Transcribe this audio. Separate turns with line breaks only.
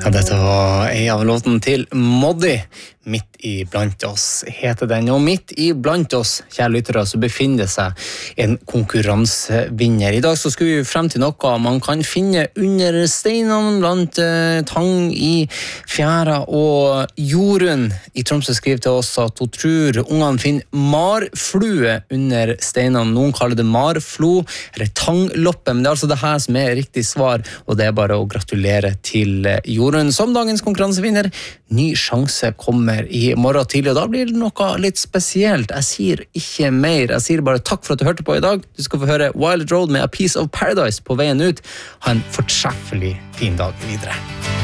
Ja, dette var en av låten til Moddi. Midt i blant oss heter den, og midt i blant oss, kjære lyttere, så befinner det seg en konkurransevinner. I dag så skal vi frem til noe man kan finne under steinene blant tang i fjæra, og Jorunn i Tromsø skriver til oss at hun tror ungene finner marflue under steinene. Noen kaller det marflo, eller tangloppe, men det er altså det her som er riktig svar, og det er bare å gratulere til Jorunn som dagens konkurransevinner. Ny sjanse kommer i morgen tidlig, og da blir det noe litt spesielt. Jeg sier ikke mer, jeg sier bare takk for at du hørte på i dag. Du skal få høre Wild Road med A Piece of Paradise på veien ut. Ha en fortreffelig fin dag videre.